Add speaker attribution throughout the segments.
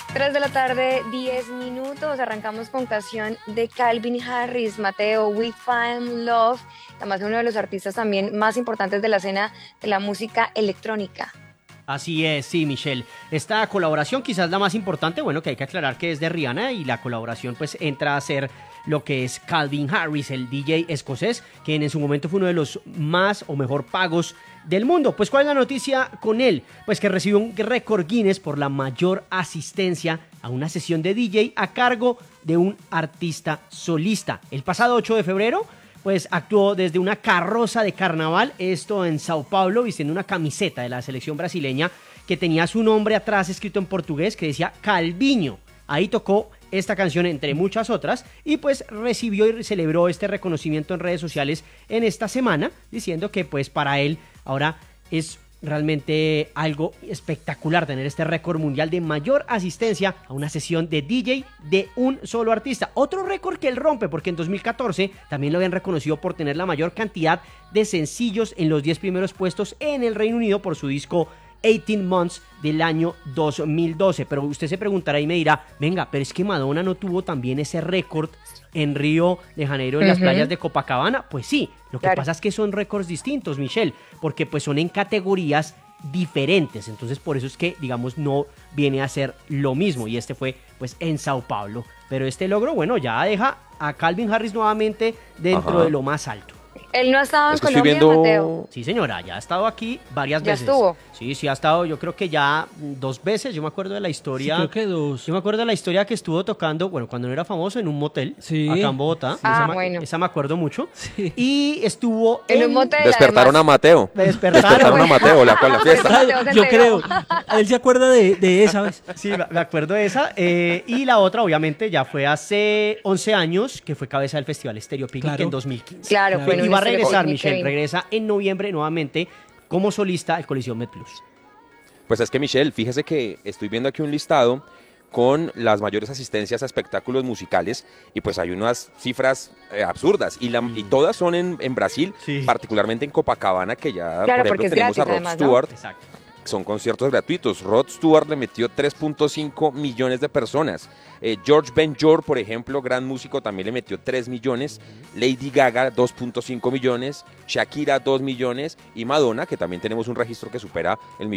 Speaker 1: 3 de la tarde, 10 minutos. Arrancamos con canción de Calvin Harris, Mateo, We Find Love. Además, uno de los artistas también más importantes de la escena de la música electrónica.
Speaker 2: Así es, sí, Michelle. Esta colaboración quizás la más importante, bueno, que hay que aclarar que es de Rihanna y la colaboración pues entra a ser lo que es Calvin Harris, el DJ escocés, quien en su momento fue uno de los más o mejor pagos del mundo. Pues, ¿cuál es la noticia con él? Pues que recibió un récord Guinness por la mayor asistencia a una sesión de DJ a cargo de un artista solista. El pasado 8 de febrero, pues actuó desde una carroza de carnaval, esto en Sao Paulo, vistiendo una camiseta de la selección brasileña que tenía su nombre atrás escrito en portugués que decía Calvinho. Ahí tocó esta canción entre muchas otras y pues recibió y celebró este reconocimiento en redes sociales en esta semana, diciendo que pues para él ahora es realmente algo espectacular tener este récord mundial de mayor asistencia a una sesión de DJ de un solo artista. Otro récord que él rompe, porque en 2014 también lo habían reconocido por tener la mayor cantidad de sencillos en los 10 primeros puestos en el Reino Unido por su disco 18 Months del año 2012. Pero usted se preguntará y me dirá, venga, pero es que Madonna no tuvo también ese récord en Río de Janeiro, en las playas de Copacabana. Pues sí, lo que pasa es que son récords distintos, Michelle, porque pues son en categorías diferentes, entonces por eso es que, digamos, no viene a ser lo mismo, y este fue pues en Sao Paulo, pero este logro, bueno, ya deja a Calvin Harris nuevamente dentro de lo más alto.
Speaker 1: Él no ha estado en Colombia, Mateo.
Speaker 2: Sí, señora, ya ha estado aquí varias veces.
Speaker 1: ¿Ya estuvo?
Speaker 2: Sí, ha estado, yo creo que ya 2 veces. Yo me acuerdo de la historia.
Speaker 3: Sí, creo que 2.
Speaker 2: Yo me acuerdo de la historia que estuvo tocando, bueno, cuando no era famoso, en un motel,
Speaker 3: sí,
Speaker 2: acá en Bogotá.
Speaker 1: Sí. Bueno.
Speaker 2: Esa me acuerdo mucho.
Speaker 3: Sí.
Speaker 2: Y estuvo
Speaker 1: en un motel.
Speaker 4: Despertaron
Speaker 1: además.
Speaker 4: A Mateo.
Speaker 2: Despertaron
Speaker 4: a Mateo, la fiesta.
Speaker 3: Yo creo. Él se acuerda de esa vez.
Speaker 2: Sí, me acuerdo de esa. Y la otra, obviamente, ya fue hace 11 años, que fue cabeza del Festival Stereo Picnic en 2015.
Speaker 1: Claro, fue en
Speaker 2: y va a regresar,
Speaker 1: Stereo
Speaker 2: Michelle, regresa en noviembre nuevamente como solista al Coliseo MedPlus.
Speaker 4: Pues es que, Michelle, fíjese que estoy viendo aquí un listado con las mayores asistencias a espectáculos musicales y pues hay unas cifras absurdas y todas son en Brasil, particularmente en Copacabana, que ya,
Speaker 1: claro,
Speaker 4: por ejemplo, tenemos
Speaker 1: gratis,
Speaker 4: a Rod
Speaker 1: además,
Speaker 4: Stewart.
Speaker 1: ¿no?
Speaker 2: Exacto.
Speaker 4: Son conciertos gratuitos. Rod Stewart le metió 3.5 millones de personas. George Benjor, por ejemplo, gran músico, también le metió 3 millones. Lady Gaga, 2.5 millones. Shakira, 2 millones. Y Madonna, que también tenemos un registro que supera el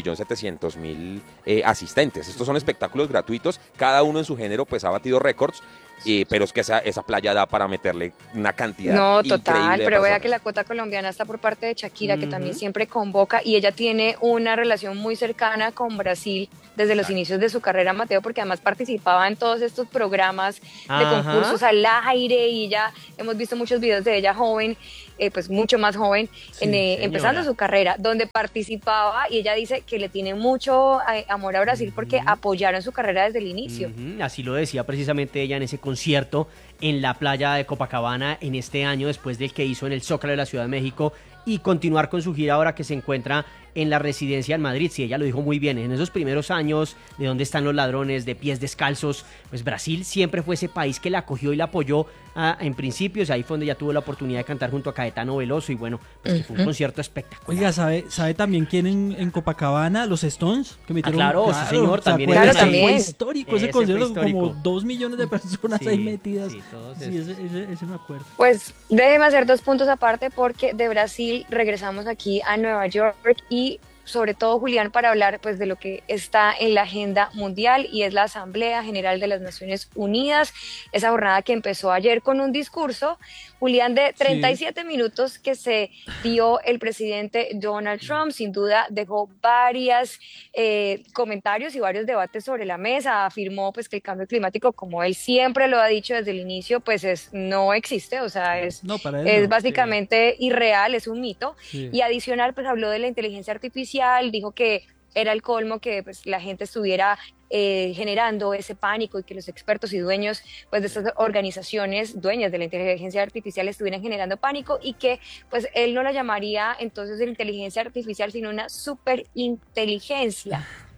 Speaker 4: 1.700.000 asistentes. Estos son espectáculos gratuitos. Cada uno en su género pues ha batido récords. Pero es que esa playa da para meterle una cantidad
Speaker 1: total,
Speaker 4: de
Speaker 1: pero vea
Speaker 4: personas.
Speaker 1: que la cuota colombiana está por parte de Shakira, que también siempre convoca, y ella tiene una relación muy cercana con Brasil desde los inicios de su carrera, Mateo, porque además participaba en todos estos programas de concursos al aire, y ya hemos visto muchos videos de ella joven, pues mucho más joven, empezando su carrera, donde participaba, y ella dice que le tiene mucho amor a Brasil porque apoyaron su carrera desde el inicio.
Speaker 2: Así lo decía precisamente ella en ese concierto en la playa de Copacabana en este año, después del que hizo en el Zócalo de la Ciudad de México, y continuar con su gira ahora que se encuentra en la residencia en Madrid. Sí, ella lo dijo muy bien, en esos primeros años de Dónde están los ladrones, de Pies descalzos, pues Brasil siempre fue ese país que la acogió y la apoyó en principio. O sea, ahí fue donde ella tuvo la oportunidad de cantar junto a Caetano Veloso, y bueno, pues que fue un concierto espectacular.
Speaker 3: Oiga, ¿sabe también quién en Copacabana? Los Stones, que metieron,
Speaker 2: claro, sí, señor, también.
Speaker 1: Claro, también.
Speaker 3: Fue histórico ese concierto,
Speaker 2: histórico.
Speaker 3: como 2 millones de personas ahí metidas.
Speaker 2: Sí,
Speaker 3: ese me acuerdo.
Speaker 1: Pues déjeme hacer 2 puntos aparte, porque de Brasil regresamos aquí a Nueva York, y sobre todo, Julián, para hablar pues de lo que está en la agenda mundial, y es la Asamblea General de las Naciones Unidas, esa jornada que empezó ayer con un discurso, Julián, de 37 minutos que se dio el presidente Donald Trump. Sin duda dejó varios comentarios y varios debates sobre la mesa. Afirmó pues que el cambio climático, como él siempre lo ha dicho desde el inicio, pues no existe, o sea, es básicamente irreal, es un mito. Y adicional, pues habló de la inteligencia artificial, dijo que era el colmo que pues la gente estuviera generando ese pánico, y que los expertos y dueños pues de estas organizaciones dueñas de la inteligencia artificial estuvieran generando pánico, y que pues él no la llamaría entonces de inteligencia artificial sino una superinteligencia.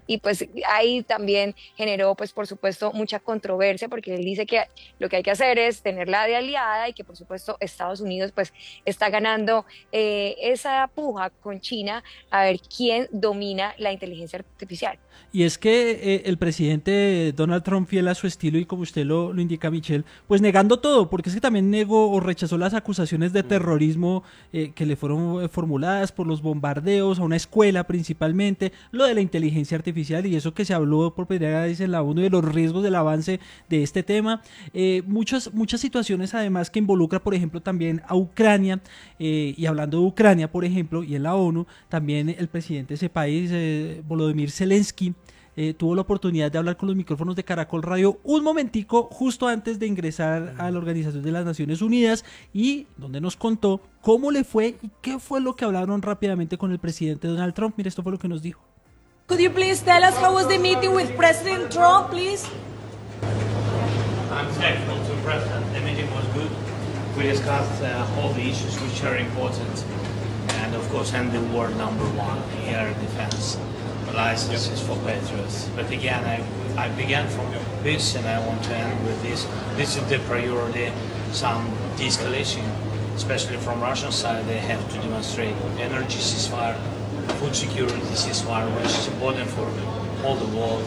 Speaker 1: y pues ahí también generó pues por supuesto mucha controversia porque él dice que lo que hay que hacer es tenerla de aliada y que por supuesto Estados Unidos pues está ganando esa puja con China a ver quién domina la inteligencia artificial.
Speaker 3: Y es que el presidente Donald Trump, fiel a su estilo y como usted lo indica, Michelle, pues negando todo, porque es que también negó o rechazó las acusaciones de terrorismo que le fueron formuladas por los bombardeos a una escuela principalmente, lo de la inteligencia artificial y eso que se habló por primera vez en la ONU de los riesgos del avance de este tema. Muchas situaciones además que involucra, por ejemplo, también a Ucrania, y hablando de Ucrania, por ejemplo, y en la ONU, también el presidente de ese país, Volodymyr Zelensky, tuvo la oportunidad de hablar con los micrófonos de Caracol Radio un momentico justo antes de ingresar a la Organización de las Naciones Unidas y donde nos contó cómo le fue y qué fue lo que hablaron rápidamente con el presidente Donald Trump. Mire, esto fue lo que nos dijo.
Speaker 5: Could you please tell us how was the meeting with President Trump, please?
Speaker 6: I'm thankful to the President. The meeting was good. We discussed all the issues which are important and of course end the war number one, air defense. Licenses for Patriots. But again, I began from this and I want to end with this. This is the priority, some de-escalation, especially from Russian side. They have to demonstrate energy ceasefire, food security ceasefire, which is important for all the world.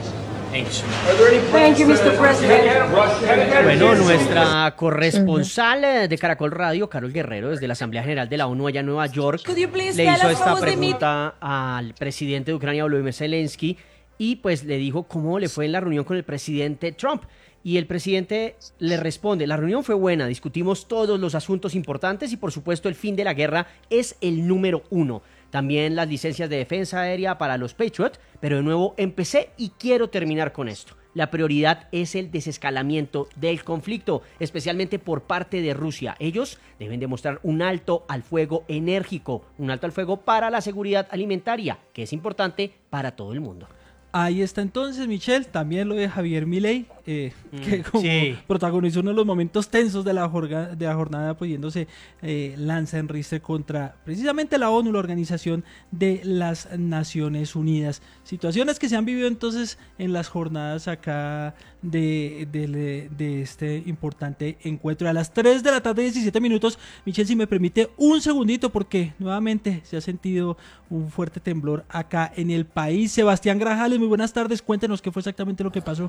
Speaker 5: Thank you, Mr. President.
Speaker 2: Bueno, nuestra corresponsal de Caracol Radio, Carol Guerrero, desde la Asamblea General de la ONU allá en Nueva York, le hizo esta pregunta al presidente de Ucrania, Volodymyr Zelensky, y pues le dijo cómo le fue en la reunión con el presidente Trump. Y el presidente le responde: la reunión fue buena, discutimos todos los asuntos importantes y por supuesto el fin de la guerra es el número uno. También las licencias de defensa aérea para los Patriot, pero de nuevo empecé y quiero terminar con esto. La prioridad es el desescalamiento del conflicto, especialmente por parte de Rusia. Ellos deben demostrar un alto al fuego enérgico, un alto al fuego para la seguridad alimentaria, que es importante para todo el mundo.
Speaker 3: Ahí está entonces, Michelle, también lo de Javier Milei, que como protagonizó uno de los momentos tensos de la jornada apoyándose lanza en ristre contra precisamente la ONU, la Organización de las Naciones Unidas. Situaciones que se han vivido entonces en las jornadas acá de este importante encuentro. A las 3 de la tarde, 17 minutos, Michelle, si me permite un segundito, porque nuevamente se ha sentido un fuerte temblor acá en el país. Sebastián Grajales, muy buenas tardes, cuéntenos qué fue exactamente lo que pasó.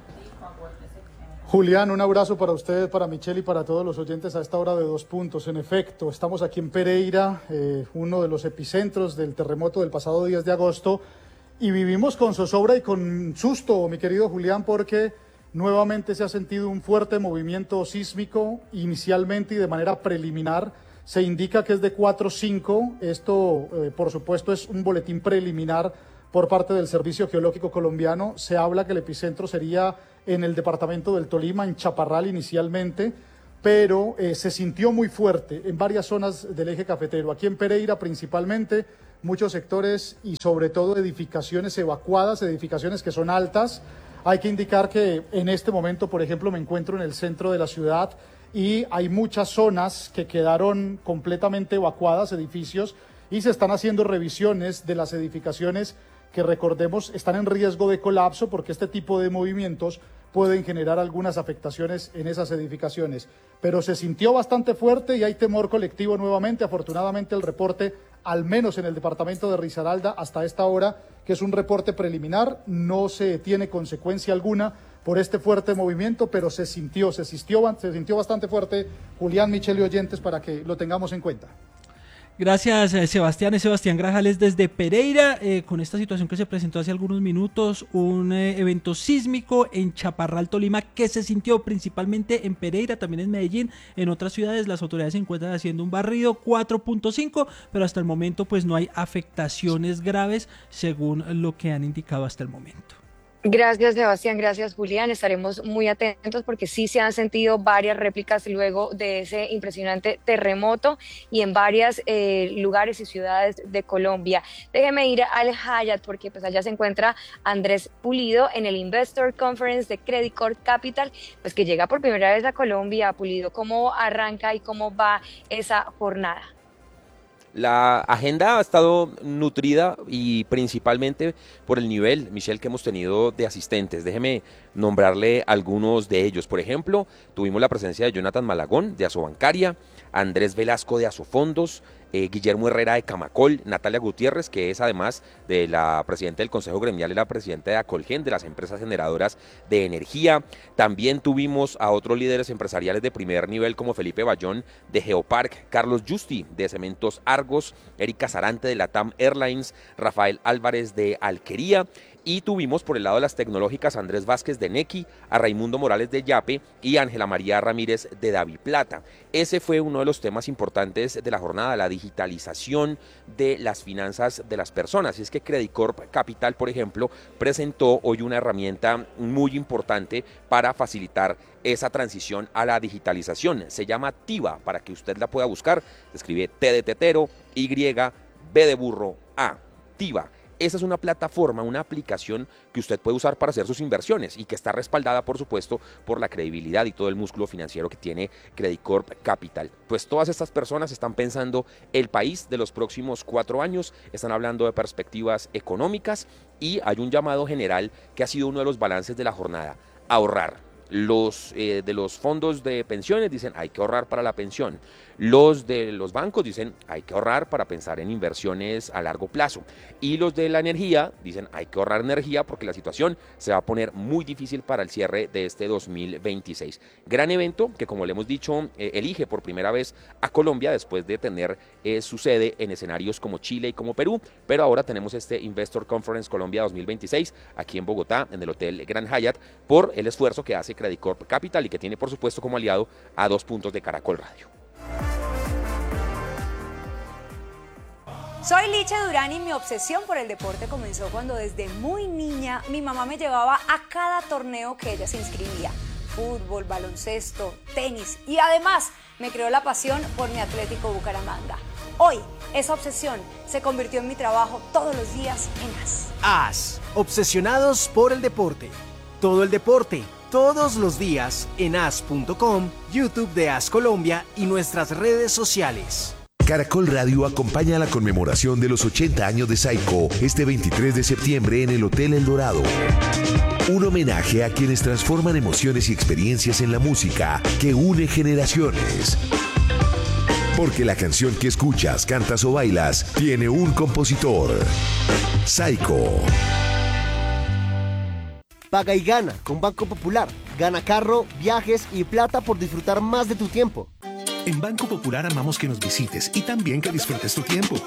Speaker 7: Julián, un abrazo para usted, para Michelle y para todos los oyentes a esta hora de 2 puntos. En efecto, estamos aquí en Pereira, uno de los epicentros del terremoto del pasado 10 de agosto, y vivimos con zozobra y con susto, mi querido Julián, porque nuevamente se ha sentido un fuerte movimiento sísmico. Inicialmente y de manera preliminar se indica que es de 4,5. Esto, por supuesto, es un boletín preliminar por parte del Servicio Geológico Colombiano. Se habla que el epicentro sería en el departamento del Tolima, en Chaparral inicialmente, pero se sintió muy fuerte en varias zonas del eje cafetero. Aquí en Pereira principalmente, muchos sectores y sobre todo edificaciones evacuadas, edificaciones que son altas. Hay que indicar que en este momento, por ejemplo, me encuentro en el centro de la ciudad y hay muchas zonas que quedaron completamente evacuadas, edificios, y se están haciendo revisiones de las edificaciones que, recordemos, están en riesgo de colapso porque este tipo de movimientos pueden generar algunas afectaciones en esas edificaciones. Pero se sintió bastante fuerte y hay temor colectivo nuevamente. Afortunadamente el reporte, al menos en el departamento de Risaralda, hasta esta hora, que es un reporte preliminar, no se tiene consecuencia alguna por este fuerte movimiento, pero se sintió bastante fuerte. Julián, Michelle y oyentes, para que lo tengamos en cuenta.
Speaker 3: Gracias, Sebastián. Es Sebastián Grajales desde Pereira, con esta situación que se presentó hace algunos minutos, un evento sísmico en Chaparral, Tolima, que se sintió principalmente en Pereira, también en Medellín, en otras ciudades. Las autoridades se encuentran haciendo un barrido, 4.5, pero hasta el momento pues no hay afectaciones graves, según lo que han indicado hasta el momento.
Speaker 1: Gracias, Sebastián, gracias, Julián. Estaremos muy atentos porque sí se han sentido varias réplicas luego de ese impresionante terremoto y en varios lugares y ciudades de Colombia. Déjeme ir al Hyatt porque pues allá se encuentra Andrés Pulido en el Investor Conference de Credit Corp Capital, pues que llega por primera vez a Colombia. Pulido, ¿cómo arranca y cómo va esa jornada?
Speaker 4: La agenda ha estado nutrida y principalmente por el nivel, Michelle, que hemos tenido de asistentes. Déjeme nombrarle algunos de ellos. Por ejemplo, tuvimos la presencia de Jonathan Malagón, de Asobancaria, Andrés Velasco, de Asofondos, Guillermo Herrera, de Camacol, Natalia Gutiérrez, que es además de la presidenta del Consejo Gremial y la presidenta de Acolgen, de las empresas generadoras de energía. También tuvimos a otros líderes empresariales de primer nivel como Felipe Bayón, de Geopark, Carlos Justi, de Cementos Argos, Erika Sarante, de Latam Airlines, Rafael Álvarez, de Alquería. Y tuvimos por el lado de las tecnológicas a Andrés Vázquez de Nequi, a Raimundo Morales de Yape y a Ángela María Ramírez de Daviplata. Ese fue uno de los temas importantes de la jornada, la digitalización de las finanzas de las personas. Y es que Credicorp Capital, por ejemplo, presentó hoy una herramienta muy importante para facilitar esa transición a la digitalización. Se llama Tiva, para que usted la pueda buscar. Se escribe T de tetero, Y, B de burro, A. Tiva. Esa es una plataforma, una aplicación que usted puede usar para hacer sus inversiones y que está respaldada, por supuesto, por la credibilidad y todo el músculo financiero que tiene Credicorp Capital. Pues todas estas personas están pensando el país de los próximos 4 años, están hablando de perspectivas económicas y hay un llamado general que ha sido uno de los balances de la jornada: ahorrar. Los de los fondos de pensiones dicen hay que ahorrar para la pensión. Los de los bancos dicen hay que ahorrar para pensar en inversiones a largo plazo. Y los de la energía dicen hay que ahorrar energía porque la situación se va a poner muy difícil para el cierre de este 2026. Gran evento que, como le hemos dicho, elige por primera vez a Colombia después de tener su sede en escenarios como Chile y como Perú. Pero ahora tenemos este Investor Conference Colombia 2026 aquí en Bogotá, en el Hotel Grand Hyatt, por el esfuerzo que hace Credicorp Capital y que tiene, por supuesto, como aliado a 2 puntos de Caracol Radio.
Speaker 8: Soy Licha Durán y mi obsesión por el deporte comenzó cuando desde muy niña mi mamá me llevaba a cada torneo que ella se inscribía. Fútbol, baloncesto, tenis y además me creó la pasión por mi Atlético Bucaramanga. Hoy esa obsesión se convirtió en mi trabajo todos los días en AS.
Speaker 9: AS, obsesionados por el deporte. Todo el deporte, todos los días en as.com, YouTube de AS Colombia y nuestras redes sociales.
Speaker 10: Caracol Radio acompaña la conmemoración de los 80 años de Saico este 23 de septiembre en el Hotel El Dorado. Un homenaje a quienes transforman emociones y experiencias en la música que une generaciones. Porque la canción que escuchas, cantas o bailas tiene un compositor. Saico.
Speaker 11: Paga y gana con Banco Popular. Gana carro, viajes y plata por disfrutar más de tu tiempo.
Speaker 12: En Banco Popular amamos que nos visites y también que disfrutes tu tiempo.